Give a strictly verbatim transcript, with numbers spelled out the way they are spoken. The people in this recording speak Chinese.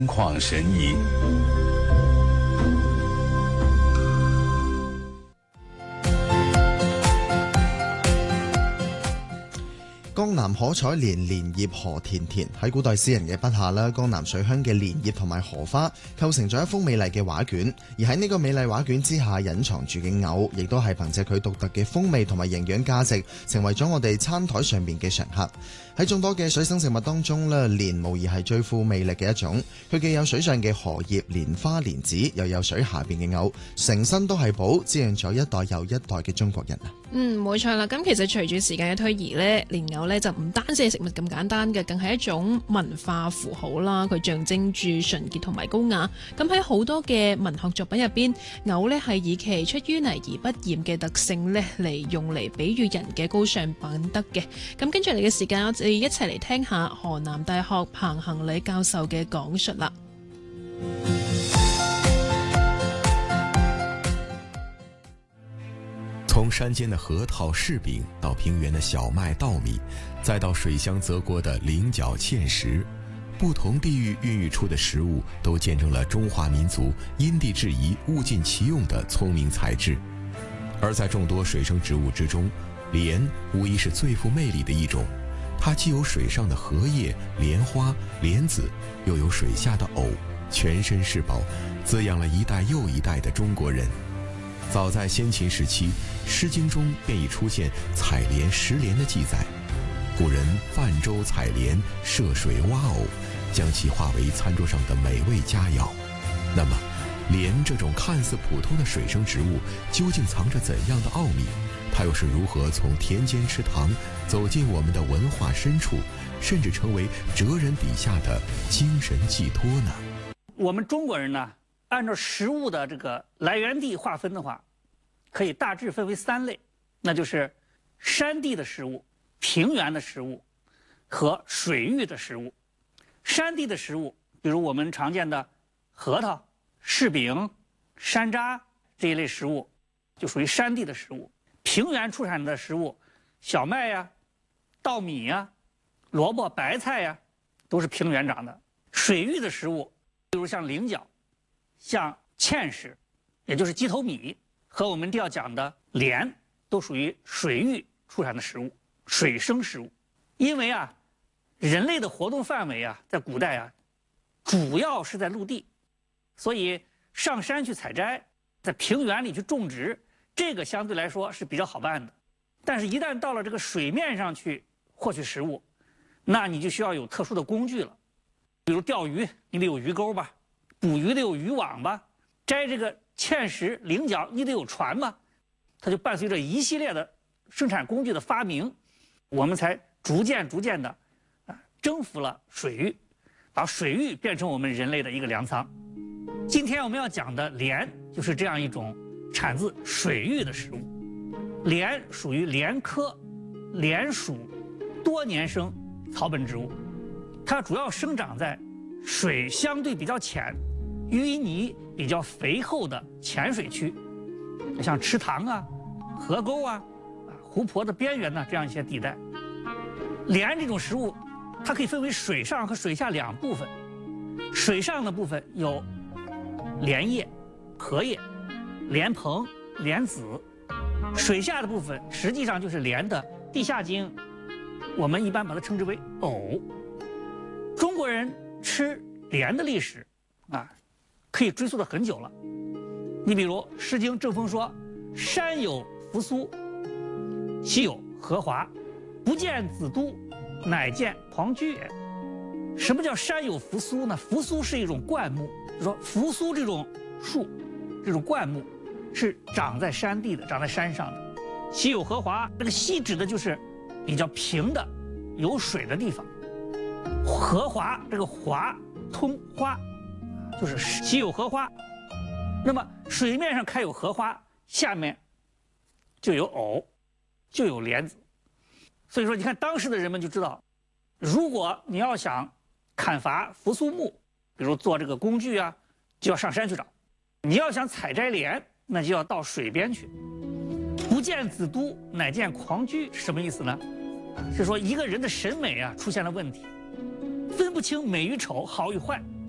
旷神怡。 江南可採蓮，蓮葉何田田。喺古代詩人嘅筆下啦，江南水鄉嘅蓮葉同埋荷花構成咗一幅美麗嘅畫卷。而喺呢個美麗畫卷之下隱藏住嘅藕，亦都係憑借佢獨特嘅風味同埋營養價值，成為咗我哋餐台上面嘅常客。喺眾多嘅水生食物當中咧，蓮無疑係最富魅力嘅一種。佢既有水上嘅荷葉、蓮花、蓮子，又有水下邊嘅藕，成身都係寶，滋養咗一代又一代嘅中國人啊！ 嗯，冇錯啦。咁其實隨住時間嘅推移呢，蓮藕呢就唔單止係食物咁簡單嘅，更係一種文化符號啦。佢象徵住純潔同埋高雅。咁喺好多嘅文學作品入邊，藕呢係以其出淤泥而不染嘅特性呢嚟用嚟比喻人嘅高尚品德嘅。咁跟住嚟嘅時間，我哋一齊嚟聽下河南大學彭行禮教授嘅講述啦。 從山間的核桃、柿餅，到平原的小麥、稻米，再到水鄉澤國的菱角、芡實，不同地域孕育出的食物，都見證了中華民族因地制宜、物盡其用的聰明才智。而在眾多水生植物之中，蓮無疑是最富魅力的一種。它既有水上的荷葉、蓮花、蓮子，又有水下的藕，全身是寶，滋養了一代又一代的中國人。早在先秦時期，《詩經》中便已出現採蓮食蓮的記載。古人泛舟採蓮，涉水挖藕，將其化為餐桌上的美味佳肴。那麼，蓮這種看似普通的水生植物，究竟藏着怎樣的奧秘？它又是如何從田間池塘走進我們的文化深處，甚至成為哲人筆下的精神寄託呢？ 我們中國人呢，按照食物的這個來源地劃分的話，可以大致分為三類，那就是山地的食物、平原的食物和水域的食物。山地的食物，比如我們常見的核桃、柿餅、山楂這一類食物，就屬於山地的食物。平原出產的食物，小麥呀、稻米呀、蘿蔔、白菜呀，都是平原長的。水域的食物，比如像菱角、像芡實，也就是雞頭米，和我們要講的蓮，都屬於水域出產的食物，水生食物。因為啊，人類的活動範圍啊，在古代啊，主要是在陸地，所以上山去採摘，在平原裡去種植，這個相對來說是比較好辦的。但是，一旦到了這個水面上去獲取食物，那你就需要有特殊的工具了。比如釣魚，你得有魚鈎吧；捕魚得有漁網吧；摘這個芡實、菱角，你得有船吧。它就伴隨着一系列的生產工具的發明，我們才逐漸逐漸的啊征服了水域，把水域變成我們人類的一個糧倉。今天我們要講的蓮，就是這樣一種產自水域的食物。蓮屬於蓮科蓮屬多年生草本植物，它主要生長在水相對比較淺、淤泥比較肥厚的淺水區，像池塘啊、河溝啊、湖泊的邊緣呢，這樣一些地帶。蓮這種食物，它可以分為水上和水下兩部分。水上的部分有蓮葉、荷葉、蓮蓬、蓮子；水下的部分實際上就是蓮的地下莖，我們一般把它稱之為藕。中國人吃蓮的歷史啊，可以追溯得很久了。你比如《詩經》正風說：“山有茯苴，溪有荷華，不見子都，乃見狂居也。”什麼叫山有茯苴呢？茯苴是一種灌木，就說茯苴這種樹，這種灌木是長在山地的，長在山上的。溪有荷華，這個溪指的就是比較平的有水的地方。荷華，這個華通花，就是溪有荷花。那麼水面上開有荷花，下面就有藕，就有蓮子。所以說，你看當時的人們就知道，如果你要想砍伐茯苴木，比如做這個工具啊，就要上山去找；你要想採摘蓮，那就要到水邊去。不見子都，乃見狂居，是什麼意思呢？是說一個人的審美啊出現了問題，分不清美與醜、好與壞。